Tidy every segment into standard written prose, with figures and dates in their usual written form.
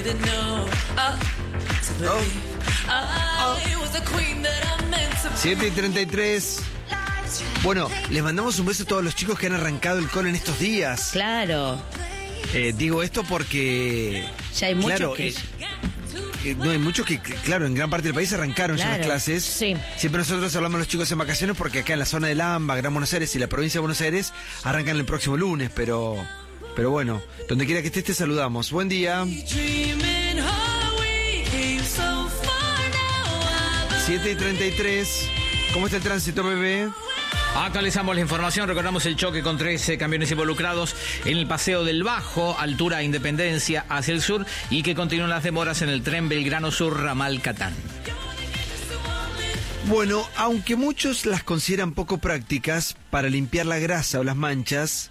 7:33. Bueno, les mandamos un beso a todos los chicos que han arrancado el cole en estos días. Claro. Digo esto porque... Ya hay muchos claro, que... no, hay muchos que, claro, en gran parte del país arrancaron ya las clases. Sí. Siempre nosotros hablamos a los chicos en vacaciones porque acá en la zona del AMBA, Gran Buenos Aires y la provincia de Buenos Aires arrancan el próximo lunes, pero bueno, donde quiera que estés te saludamos. Buen día. 7:33. ¿Cómo está el tránsito, bebé? Actualizamos la información, recordamos el choque con 13 camiones involucrados en el Paseo del Bajo, altura Independencia hacia el sur, y que continúan las demoras en el tren Belgrano Sur, ramal Catán. Bueno, aunque muchos las consideran poco prácticas para limpiar la grasa o las manchas,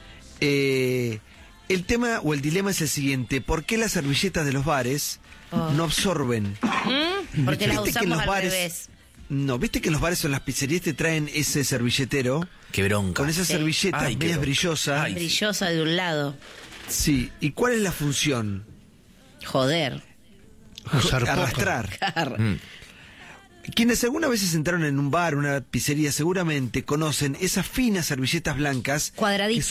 el tema o el dilema es el siguiente: ¿por qué las servilletas de los bares no absorben? Porque las ¿Viste que en usamos los al bares... revés. No, ¿viste que en los bares o en las pizzerías te traen ese servilletero? Qué bronca. Con esas servilletas medias brillosas. Brillosa de un lado. Sí, ¿y cuál es la función? Joder. Arrastrar. Quienes alguna vez se sentaron en un bar, una pizzería, seguramente conocen esas finas servilletas blancas Cuadraditas.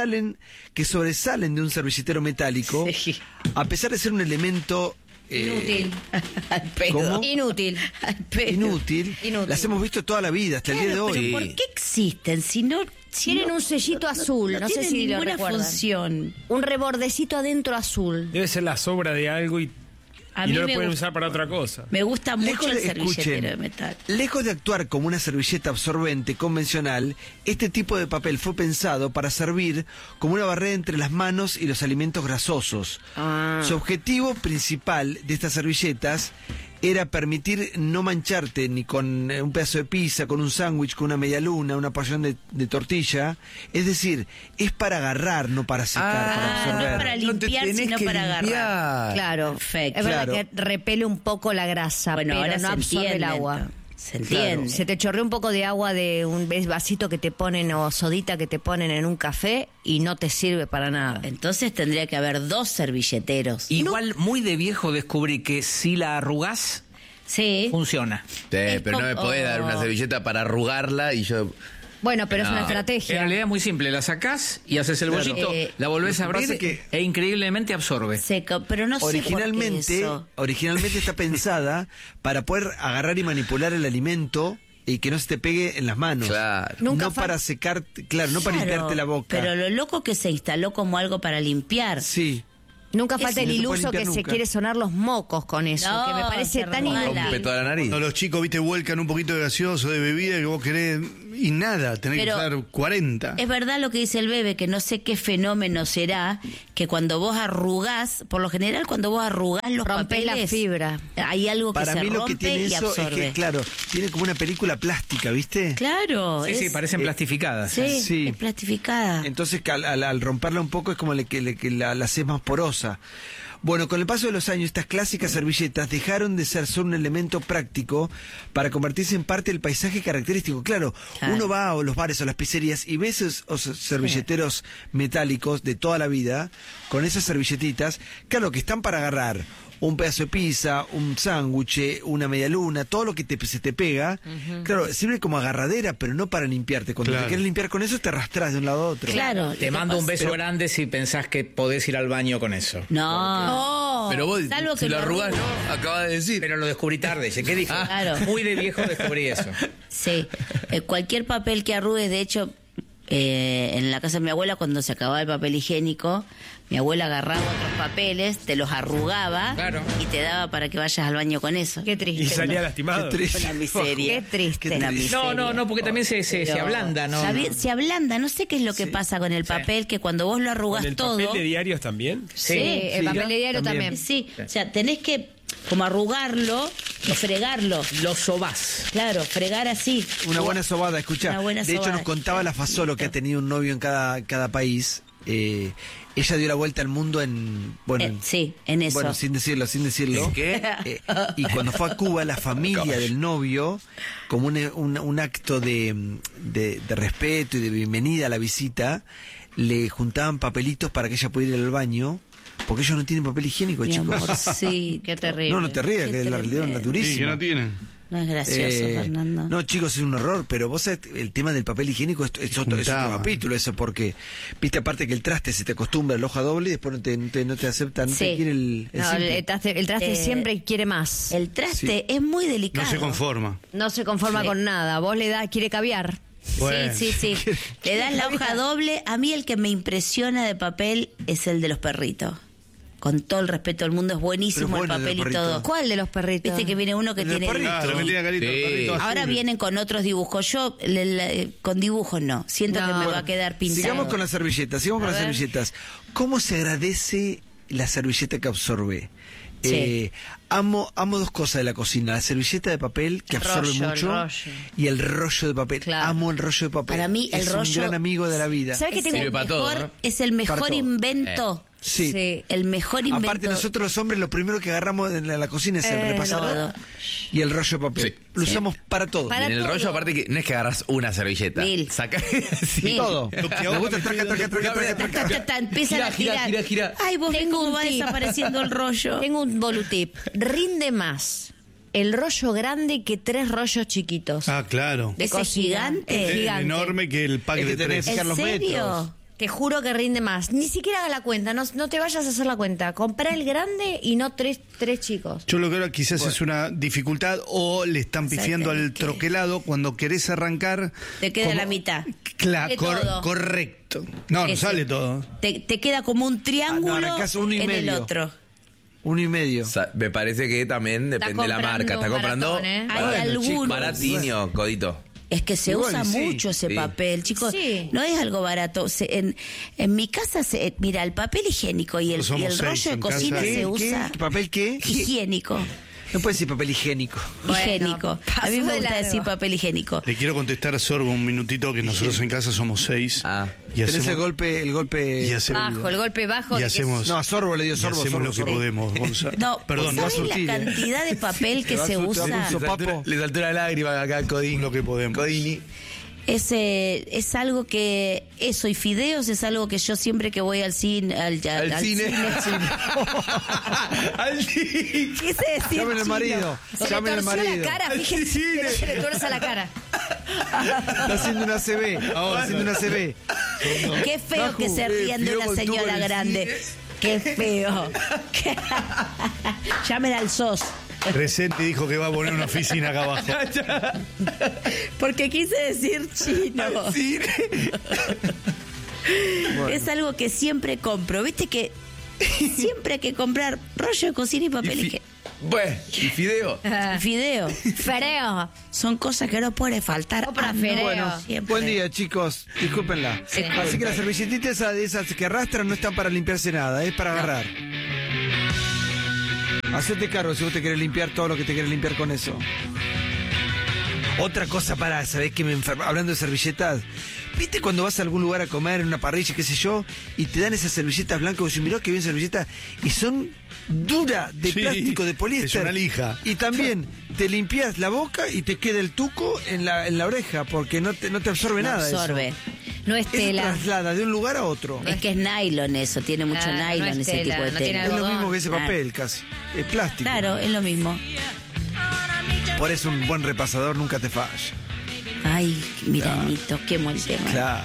que sobresalen de un servilletero metálico, Sí. a pesar de ser un elemento Inútil. Al pedo. ¿Cómo? Inútil. Al pedo. Inútil. Las hemos visto toda la vida, hasta el día de hoy. Pero ¿por qué existen? Si no Tienen un sellito azul, no sé tienen si lo ninguna recuerdan. función. Un rebordecito adentro azul. Debe ser la sobra de algo y A mí no lo me pueden gusta. usar para otra cosa. Me gusta mucho el servilletero escuchen, de metal. lejos de actuar como una servilleta absorbente convencional, este tipo de papel fue pensado para servir como una barrera entre las manos y los alimentos grasosos. Su objetivo principal de estas servilletas era permitir no mancharte ni con un pedazo de pizza, con un sándwich, con una media luna, una porción de tortilla. Es decir, es para agarrar, no para secar, para No absorber. es para No te limpiar, tenés sino que para agarrar. limpiar. Claro. Perfecto. Es verdad Claro. que repele un poco la grasa, Bueno, pero ahora no se absorbe entiende, el agua. entonces. Se entiende. Se te chorreó un poco de agua de un vasito que te ponen o sodita que te ponen en un café y no te sirve para nada. Entonces tendría que haber dos servilleteros. Igual, muy de viejo descubrí que si la arrugás, Sí. funciona. Sí, Es pero no me como- podés dar una servilleta para arrugarla y yo... Bueno, pero es una No. En estrategia. realidad es muy simple, la sacás y haces el Claro. bollito, la volvés a Lo que pasa abrir es que- e increíblemente absorbe. Seco, pero no sé por qué eso. Originalmente está pensada para poder agarrar y manipular el alimento y que no se te pegue en las manos. Claro. Nunca No para secar, claro, no para Claro, limpiarte la boca. Pero lo loco que se instaló como algo para limpiar. Sí. Nunca falta el no se puede iluso que limpiar se nunca. quiere sonar los mocos con eso, No, que me parece se tan regala. inútil. Rompe toda la nariz. Cuando los chicos, viste, vuelcan un poquito de gaseoso, de bebida, que vos querés, y nada, tenés Pero que usar 40. Es verdad lo que dice el bebé, que no sé qué fenómeno será, que cuando vos arrugás, por lo general cuando vos arrugás los Rompés la papeles, fibra. hay algo que Para se mí lo que rompe tiene y eso es absorbe. que, claro, tiene como una película plástica, ¿viste? Claro, Sí, sí, es, parecen plastificadas. sí, Sí. es plastificada. Entonces que al romperla un poco es como que la haces más porosa. Bueno, con el paso de los años, estas clásicas servilletas dejaron de ser solo un elemento práctico para convertirse en parte del paisaje característico. Claro, uno va a los bares o las pizzerías y ve esos servilleteros metálicos de toda la vida, con esas servilletitas, claro, que están para agarrar un pedazo de pizza, un sándwich, una media luna, todo lo que se te pega, claro, sirve como agarradera, pero no para limpiarte. Cuando Claro. te quieres limpiar con eso, te arrastras de un lado a otro. Claro. Te mando un beso grande si pensás que podés ir al baño con eso. No. Pero vos, Salvo si que lo me arrugás, arrugue. ¿no? Acabas de decir. Pero lo descubrí tarde, ¿qué dije? Claro. Muy de viejo descubrí eso. Sí, cualquier papel que arrugues, de hecho, en la casa de mi abuela, cuando se acababa el papel higiénico, mi abuela agarraba otros papeles, te los arrugaba Claro. y te daba para que vayas al baño con eso. Qué triste. Y salía lastimado. Qué triste. Una miseria. Qué triste. Una miseria. No, porque también se Pero ablanda, ¿no? Se ablanda, no sé qué es lo que pasa con el papel, que cuando vos lo arrugás ¿Con el todo... papel de diarios también? Sí, el papel de diario también. Sí, o sea, tenés que como arrugarlo o fregarlo. Lo sobás. Claro, fregar así. Una buena sobada, escuchá. Una buena De hecho, sobada. nos contaba la Fasolo que ha tenido un novio en cada país. Ella dio la vuelta al mundo en... Bueno, Sí, en eso. Bueno, sin decirlo. ¿En qué? Y cuando fue a Cuba, la familia del novio, como un acto de respeto y de bienvenida a la visita, le juntaban papelitos para que ella pudiera ir al baño porque ellos no tienen papel higiénico, Mi chicos. amor, sí. Qué terrible. No, no te rías, Qué que la realidad es tremendo. durísima. Sí, que no tienen. No es gracioso, Fernando. No, chicos, es un horror, pero vos sabés, el tema del papel higiénico es otro capítulo eso, porque, viste, aparte que el traste se te acostumbra a la hoja doble y después no te acepta, no Sí. te quiere el No, simple. el traste siempre quiere más. El traste es muy delicado. No se conforma. No se conforma Sí. con nada. Vos le das, quiere caviar. Bueno. Sí. Le das la hoja doble. A mí el que me impresiona de papel es el de los perritos. Con todo el respeto del mundo, es buenísimo Pero bueno, el papel de y los todo. perritos. ¿Cuál de los perritos? Viste que viene uno que El de los tiene... perritos. Claro, que tiene carita de Sí. perrito azul. Ahora vienen con otros dibujos. Yo con dibujos no. Siento No. que me Bueno, va a quedar pintado. Sigamos con las servilletas, A ver. ¿Cómo se agradece la servilleta que absorbe? Sí. Amo dos cosas de la cocina: la servilleta de papel, que El absorbe rollo, el mucho, rollo. y el rollo de papel. Claro. Amo el rollo de papel. Para mí, el es rollo- un gran amigo de la vida. ¿Sabes qué Es tengo? Sirve para todo, ¿no? es el Para mejor todo. invento. Sí. Sí. El mejor invento. Aparte, nosotros los hombres, lo primero que agarramos en la cocina es el repasador y el rollo de papel. Sí. Lo usamos para todo. Para Y en el todo. rollo, aparte que no es que agarras una servilleta. Mil. Saca sí. Mil. Todo. Lo que Me ahora gusta me traca, estoy traca, dando traca, traca, traca. Empiezan a girar. Gira. Ay, vos ves Tengo cómo un va tip. desapareciendo el rollo. Tengo un bolutip. Rinde más el rollo grande que 3 rollos chiquitos. Ah, claro. De ¿Ese cocina. gigante? Es Es gigante. enorme que el pack Es que de tenés- 3. fijar ¿En los serio? metros. Te juro que rinde más. Ni siquiera haga la cuenta. No te vayas a hacer la cuenta. Comprá el grande y no tres chicos. Yo lo que creo quizás es una dificultad o le están pifiando al Exactamente. troquelado cuando querés arrancar. Te queda la mitad. Claro, De todo. correcto. No Ese. sale todo. Te queda como un triángulo arrancás uno y en el medio. otro. 1,5. Me parece que también depende de la comprando marca. Está un comprando maratón, ¿eh? Hay Bueno, algunos. chico, baratinho, codito. Es que se Igual, usa sí, mucho ese sí. papel, chicos. Sí. No es algo barato. En mi casa, mira, el papel higiénico y el Somos rollo 6 de en cocina casa. se ¿Qué? usa ¿Papel qué? higiénico. No puede decir papel higiénico. Bueno, higiénico. A mí pasó me de gusta largo. decir papel higiénico. Le quiero contestar a Sorbo un minutito que nosotros en casa somos 6. Ah. Y Tenés hacemos, el golpe. y hacemos, Bajo, el golpe bajo. y de que hacemos, No, a Sorbo le dio y Sorbo. hacemos Sorbo, lo que Sorbo. podemos, Gonzalo. No, Perdón, ¿sabes no sutil, la cantidad de papel que Te va a se asustar usa? un sopapo. Le saltó una lágrima acá, Codín. lo que podemos. Codini. Es algo que eso y fideos es algo que yo siempre que voy al cine Al cine. Al cine. Quise decir Llamen al chino. marido, Se llamen le al torció marido. la cara, fíjense que no se le tuerza la cara. Está haciendo una CB. Está haciendo una CB. Qué feo que se Bajo, rían de Fío una con tubo señora en el grande. Qué feo. Llamen al SOS. Presente dijo que va a poner una oficina acá abajo. Porque quise decir chino. Es algo que siempre compro. Viste que siempre hay que comprar rollo de cocina y papel higiénico. Bueno, y fideo. Fideo. Fereo. Son cosas que no puede faltar. Compra Ah, no, fideo. Bueno, siempre. buen día, chicos. Discúlpenla. Sí. Así que las servilletitas esas que arrastran no están para limpiarse nada, es para agarrar. Hacete cargo si vos te querés limpiar todo lo que te querés limpiar con eso. Otra cosa para, ¿sabés que me enferma? Hablando de servilletas, ¿viste cuando vas a algún lugar a comer en una parrilla, qué sé yo, y te dan esas servilletas blancas? Vos decís, mirá que bien servilletas, y son duras, de Sí, plástico, de poliéster. es una lija. Y también te limpias la boca y te queda el tuco en la oreja, porque no te absorbe No nada. absorbe. No es Eso tela. traslada de un lugar a otro. Es que es nylon eso, tiene mucho Claro, nylon no es ese tela, tipo de no tela. tiene Es lo algodón. mismo que ese Claro. papel, casi. Es plástico. Claro, es lo mismo. Por eso un buen repasador nunca te falla. Ay, miranito, qué buen tema. Claro.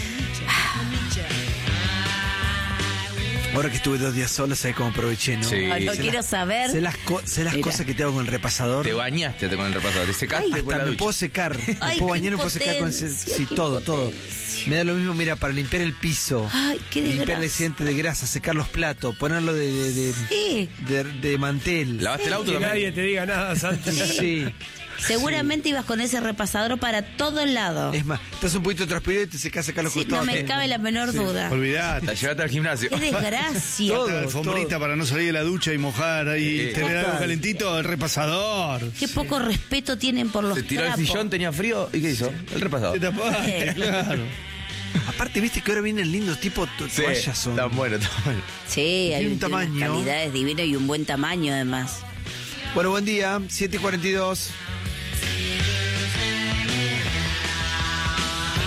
Ahora que estuve 2 días solo, ¿sabes cómo aproveché, no? Sí. Ay, no Sé quiero las- saber. Sé las Mira. cosas que te hago con el repasador. Te bañaste con el repasador. Te secaste con Hasta la me ducha. puedo secar. Me Ay, puedo qué bañar y me puedo secar con ese. impotencia, Sí, qué todo, todo. impotencia. Me da lo mismo, mira, para limpiar el piso. Ay, qué limpiar el desgracia. excedente de grasa, secar los platos, ponerlo Sí. de mantel. ¿Lavaste el auto Que también? nadie te diga nada, Santi. Sí. Seguramente ibas con ese repasador para todos lados. Es más, estás un poquito transpirado y te secas acá los Sí, no costados. me cabe la menor duda. Olvidate. La llevaste al gimnasio. Qué desgracia. Todo. La alfombrita para no salir de la ducha y mojar ahí, Sí. tener algo Total. calentito, el repasador. Qué poco respeto tienen por los Se tiró el trapos. sillón, tenía frío. ¿Y qué hizo? El repasador. Te tapaste, claro. Aparte, viste que ahora vienen lindos tipo Sí, toallas son. tan bueno, tan bueno. Sí, hay un unas tamaño. calidades divinas y un buen tamaño además. Bueno, buen día, 7:42.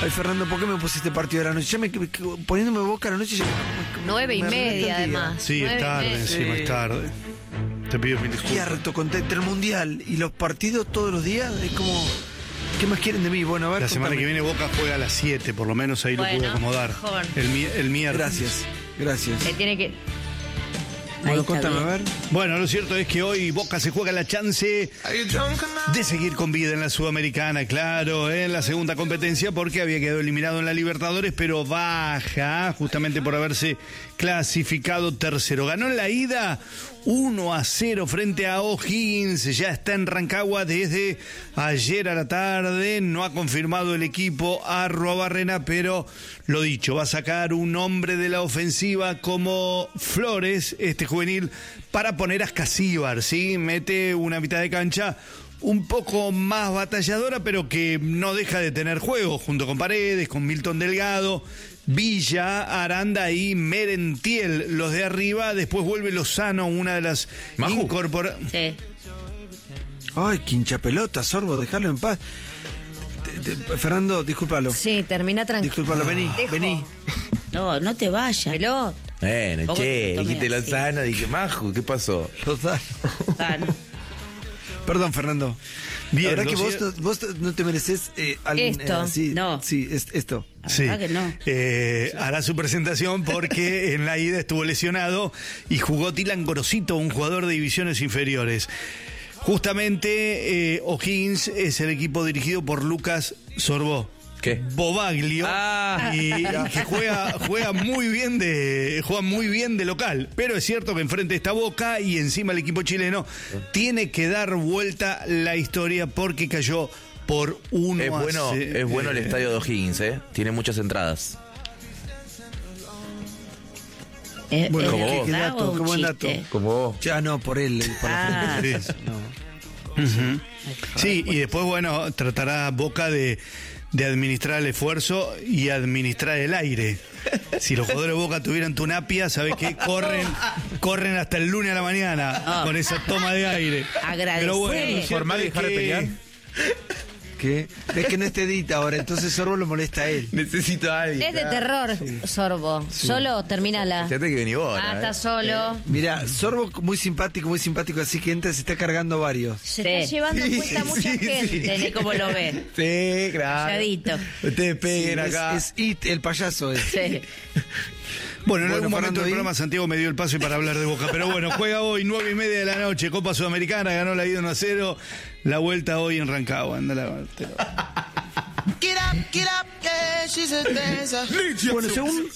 Ay, Fernando, ¿por qué me pusiste partido de la noche? Ya poniéndome Boca a la noche... Ya 9:30 me arruinaste el día. además. Sí, es 9:30. tarde, encima es tarde. Te pido mil Estoy disculpas. harto con el Mundial y los partidos todos los días. Es como... ¿Qué más quieren de mí? Bueno, a ver, La semana que contame. viene Boca juega a las 7, por lo menos ahí lo Bueno, pude acomodar. mejor. El miércoles. Gracias. Se tiene que... Bueno, está contame, bien. a ver. Bueno, lo cierto es que hoy Boca se juega la chance de seguir con vida en la Sudamericana, claro, en la segunda competencia, porque había quedado eliminado en la Libertadores, pero baja justamente por haberse clasificado tercero. Ganó en la ida 1-0 frente a O'Higgins, ya está en Rancagua desde ayer a la tarde, no ha confirmado el equipo a Arruabarrena, pero lo dicho, va a sacar un hombre de la ofensiva como Flores, este juvenil, para poner a Ascasíbar, ¿sí? Mete una mitad de cancha un poco más batalladora, pero que no deja de tener juego, junto con Paredes, con Milton Delgado, Villa, Aranda y Merentiel, los de arriba. Después vuelve Lozano, una de las Maju. incorporaciones. Sí. Ay, qué hincha pelota, Sorbo, déjalo en paz. Fernando, discúlpalo. Sí, termina tranquilo. Discúlpalo, vení. No, no te vayas. Pelot. Bueno, Poco che, te tomé dijiste así. Lozano, dije, Maju, ¿qué pasó? Total. Ah, no. Perdón, Fernando. Bien, la verdad que lo vos no te mereces alguien Esto. así. No. Sí, esto. La Sí, verdad que no. hará su presentación porque en la ida estuvo lesionado y jugó Dylan Gorosito, un jugador de divisiones inferiores. Justamente O'Higgins es el equipo dirigido por Lucas Sorbó. ¿Qué? Bobaglio, Ah. y que juega muy bien de local, pero es cierto que enfrente está Boca y encima el equipo chileno tiene que dar vuelta la historia porque cayó por 1 Es bueno el estadio de O'Higgins, ¿eh? Tiene muchas entradas. Bueno, como ¿es vos. qué verdad dato, o un qué buen chiste? dato. Como vos. Ya no, por él, por la Ah. frente. Sí. No. Sí, y después, bueno, tratará Boca de administrar el esfuerzo y administrar el aire. Si los jugadores de Boca tuvieran Tunapia, ¿sabes qué? Corren hasta el lunes a la mañana con esa toma de aire. Agradecer. Pero bueno, lo cierto Formar y es dejar de que- pelear. ¿Qué? Ves que no es Edita ahora, entonces Sorbo lo molesta a él. Necesito a alguien. Es de terror, Sorbo. Solo termina la... Fíjate que vení vos Ah, ahora, está ¿eh? solo. Mira, Sorbo muy simpático, así que entra, se está cargando varios. Se Sí. está llevando en cuenta mucha gente. Tenés como lo ves. Sí, claro. Calladito. Ustedes peguen Sí, acá. es It, el payaso es. Sí. Bueno, en Bueno, algún momento Fernando, del ¿y? programa Santiago me dio el pase para hablar de Boca. Pero bueno, juega hoy 9:30 de la noche, Copa Sudamericana, ganó la ida 1-0. La vuelta hoy en Rancagua. Anda la Bueno,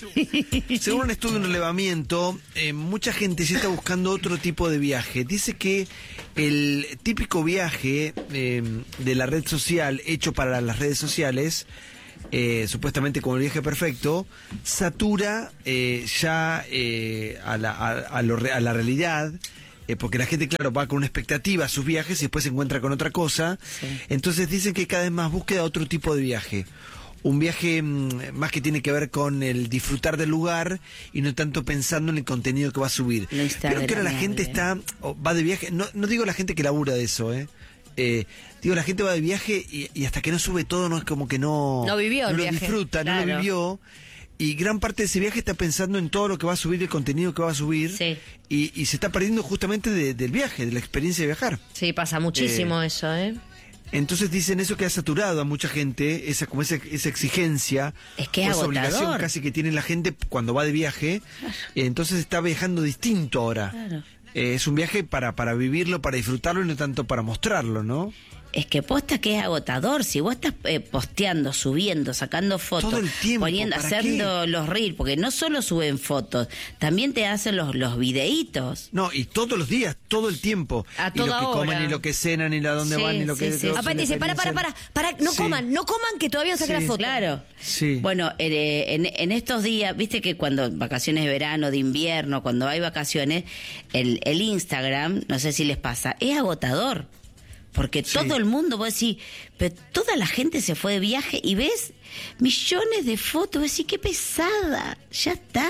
según un estudio, un relevamiento, mucha gente ya está buscando otro tipo de viaje. Dice que el típico viaje de la red social hecho para las redes sociales, supuestamente como el viaje perfecto, satura ya a la realidad. Porque la gente, claro, va con una expectativa a sus viajes y después se encuentra con otra cosa. Sí. Entonces dicen que cada vez más búsqueda otro tipo de viaje. Un viaje más que tiene que ver con el disfrutar del lugar y no tanto pensando en el contenido que va a subir. Lo Pero que ahora la gente va de viaje, no digo la gente que labura de eso, digo la gente va de viaje y hasta que no sube todo no es como que no vivió el lo viaje. disfruta, no lo Claro. vivió. Y gran parte de ese viaje está pensando en todo lo que va a subir, el contenido que va a subir. Sí. Y se está perdiendo justamente del viaje, de la experiencia de viajar. Sí, pasa muchísimo eso, ¿eh? Entonces dicen eso que ha saturado a mucha gente, esa exigencia, Es que es o esa agotador. obligación casi que tiene la gente cuando va de viaje. Entonces está viajando distinto ahora. Claro. Es un viaje para vivirlo, para disfrutarlo y no tanto para mostrarlo, ¿no? Es que posta que es agotador. Si vos estás posteando, subiendo, sacando fotos, Todo el tiempo, poniendo, ¿para haciendo los reels, porque no solo suben fotos, también te hacen los videitos. No, y todos los días, todo el tiempo. A y lo toda que hora. comen, y lo que cenan, y a dónde Sí, van, y lo que... sí, sí. lo que Aparte dice, para, no Sí. coman, que todavía no saqué Sí. la foto. Claro. Sí. Bueno, en estos días, viste que cuando vacaciones de verano, de invierno, cuando hay vacaciones, el Instagram, no sé si les pasa, es agotador. Porque Sí. todo el mundo, vos decís, pero toda la gente se fue de viaje y ves millones de fotos, vos decís, qué pesada, ya está.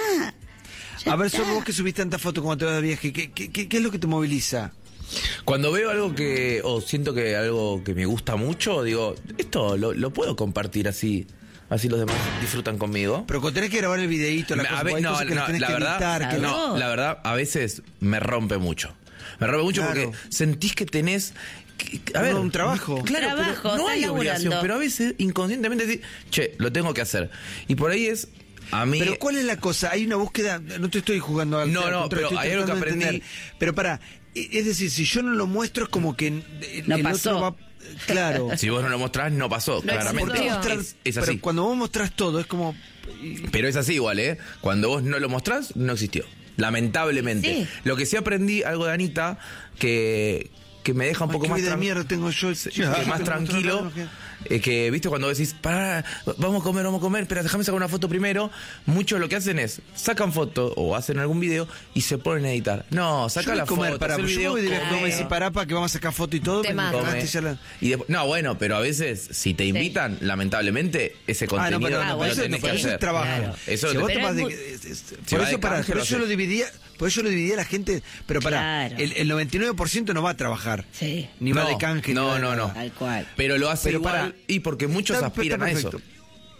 Ya A ver, está. solo vos que subiste tanta foto cuando te vas de viaje, ¿qué es lo que te moviliza? Cuando veo algo o siento que algo que me gusta mucho, digo, esto lo puedo compartir así. así los demás disfrutan conmigo. Pero cuando tenés que grabar el videíto, la cosa, hay cosas que las tenés la que verdad, editar, que no. la verdad, a veces me rompe mucho. Me rompe mucho Claro. porque sentís que tenés... Un trabajo. Claro, Trabajo, pero no estás hay obligación, laburando. pero a veces inconscientemente decís, che, lo tengo que hacer. Y por ahí es... A mí... Pero ¿cuál es la cosa? Hay una búsqueda, no te estoy jugando al No, al no, contrario, pero estoy hay algo que tratando de aprendí. entender. Pero para, es decir, si yo no lo muestro es como que No el pasó. otro va... Claro. Si vos no lo mostrás, no pasó, No claramente. ¿Por qué existió. mostrar? Es así. Pero cuando vos mostrás todo es como... Pero es así igual, ¿eh? Cuando vos no lo mostrás, no existió. Lamentablemente. Sí. Lo que sí aprendí, algo de Anita, que me deja un Ay, poco qué más, vida de mierda tengo yo. que más tranquilo. Que, viste, cuando decís, pará, vamos a comer, pero déjame sacar una foto primero. Muchos lo que hacen es, sacan foto o hacen algún video y se ponen a editar. No, saca la comer, foto, para, hace el yo video, me voy de viaje, come. no me decís pará para que vamos a sacar foto y todo. Te me mata. cagaste ya la- Y después, no, bueno, pero a veces, si te invitan, lamentablemente, ese contenido no, lo pero eso, tenés que eso hacer. es trabajo. Claro. Eso Si lo vos Pero te vas es de- muy- por va eso, de para, canje, por lo eso haces. lo dividía, por eso lo dividía la gente, pero para Claro. el 99% no va a trabajar. Sí. Ni va No, de canje. ni no, va de no, nada. no. Tal cual. Pero lo hace Pero igual, para- y porque muchos Está- aspiran a está eso. perfecto.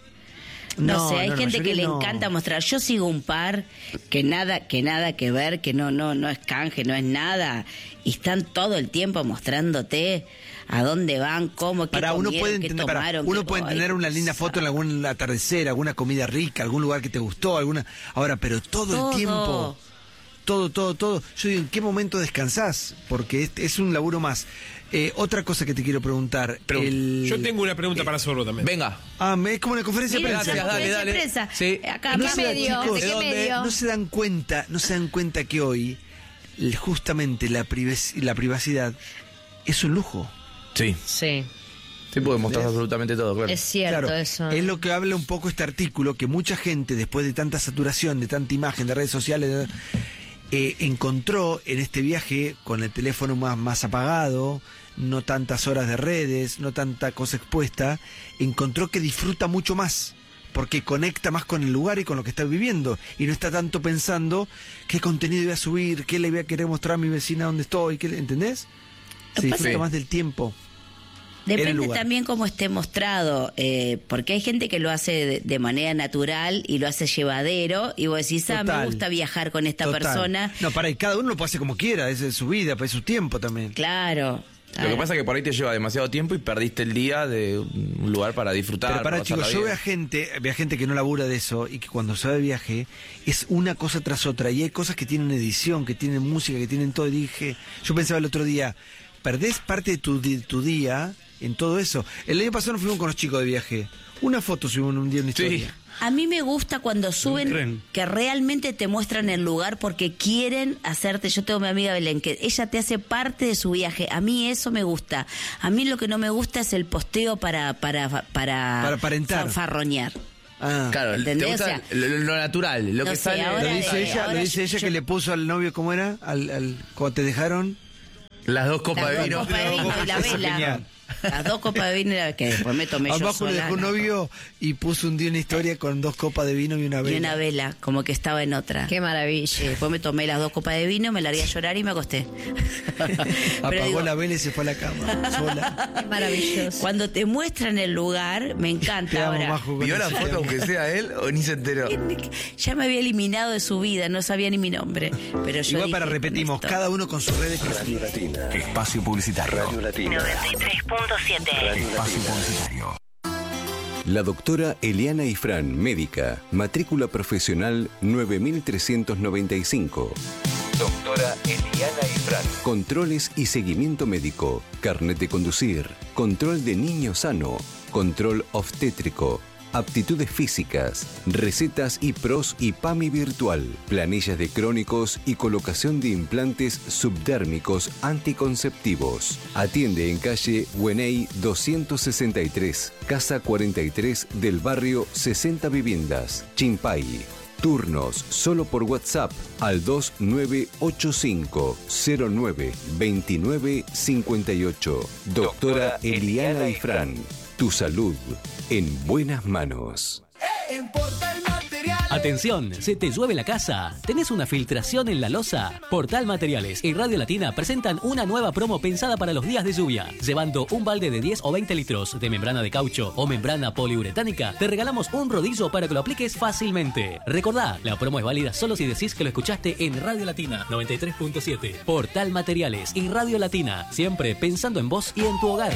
No, sé, hay la gente que mayoría le no. encanta mostrar. Yo sigo un par que nada que ver, que no es canje, no es nada. Y están todo el tiempo mostrándote a dónde van, cómo, qué Para uno comieron, puede qué entender, tomaron. uno qué- puede ay, tener una linda foto en algún atardecer, alguna comida rica, algún lugar que te gustó, alguna. Ahora, pero todo Todo. el tiempo, todo. Yo digo, ¿en qué momento descansás? Porque es un laburo más. Otra cosa que te quiero preguntar. Yo tengo una pregunta para Zorro también. Venga. Es como una conferencia de Miren, prensa. esa Gracias, conferencia dale. de prensa. Sí. Acá No acá se dan- medio? chicos, ¿De qué medio? no se dan cuenta que hoy justamente la privacidad es un lujo. Sí. Sí, Sí, puede mostrar absolutamente todo, claro. es cierto Claro, eso. es lo que habla un poco este artículo, que mucha gente, después de tanta saturación, de tanta imagen, de redes sociales, encontró en este viaje, con el teléfono más apagado, no tantas horas de redes, no tanta cosa expuesta, encontró que disfruta mucho más, porque conecta más con el lugar y con lo que está viviendo, y no está tanto pensando qué contenido voy a subir, qué le voy a querer mostrar a mi vecina dónde estoy, ¿entendés? Se disfruta Sí. más del tiempo. en el Depende lugar. también cómo esté mostrado, porque hay gente que lo hace de manera natural y lo hace llevadero, y vos decís, me Total. gusta viajar con esta Total. persona. No, y cada uno lo puede hacer como quiera, es su vida, es su tiempo también. Claro. Lo que pasa es que por ahí te lleva demasiado tiempo y perdiste el día de un lugar para disfrutar. Pero para pasarla chicos, yo bien. veo a gente que no labura de eso y que cuando se va de viaje es una cosa tras otra, y hay cosas que tienen edición, que tienen música, que tienen todo. Y dije, yo pensaba el otro día, perdés parte de tu día en todo eso. El año pasado nos fuimos con los chicos de viaje. Una foto subimos un día en una Sí. historia. A mí me gusta cuando suben tren. que realmente te muestran el lugar porque quieren hacerte. Yo tengo a mi amiga Belén, que ella te hace parte de su viaje. A mí eso me gusta. A mí lo que no me gusta es el posteo para aparentar. fanfarronear. Ah. Claro, te ¿Entendés? gusta O sea, lo natural, lo no que sé, sale. ahora Lo de- dice ella, ahora yo- que le puso al novio, ¿cómo era? Cuando te dejaron. Las dos copas Las de dos vino. copas de vino y la Eso es vela. genial. Las dos copas de vino y la que después me tomé yo Abajo le sola. dejó un no. novio y puso un día una historia con 2 copas de vino y una vela. Y una vela, como que estaba en otra. Qué maravilla. Después me tomé las 2 copas de vino, me largué a llorar y me acosté. Pero Apagó digo, la vela y se fue a la cama, sola. Qué maravilloso. cuando te muestran el lugar, me encanta. Te amo, Ahora, Majo, con ¿Vio la eso, foto te amo. aunque sea él o ni se enteró? ya me había eliminado de su vida, no sabía ni mi nombre. Pero yo Igual dije, para con repetimos, esto- cada uno con sus redes. Radio Latina. Espacio publicitario. Radio Latina. 93.7. Espacio publicitario. La doctora Eliana Ifrán, médica, matrícula profesional 9395. Doctora Eliana Ifrán. Controles y seguimiento médico, carnet de conducir, control de niño sano, control obstétrico, aptitudes físicas, recetas y pros y PAMI virtual, planillas de crónicos y colocación de implantes subdérmicos anticonceptivos. Atiende en calle Güeney 263, casa 43 del barrio 60 Viviendas, Chimpay. Turnos solo por WhatsApp al 2985-09-2958. Doctora Eliana Ifrán. Tu salud en buenas manos. En Portal Material Atención, ¿se te llueve la casa? ¿Tenés una filtración en la losa? Portal Materiales y Radio Latina presentan una nueva promo pensada para los días de lluvia. Llevando un balde de 10 o 20 litros de membrana de caucho o membrana poliuretánica, te regalamos un rodillo para que lo apliques fácilmente. Recordá, la promo es válida solo si decís que lo escuchaste en Radio Latina 93.7. Portal Materiales y Radio Latina, siempre pensando en vos y en tu hogar.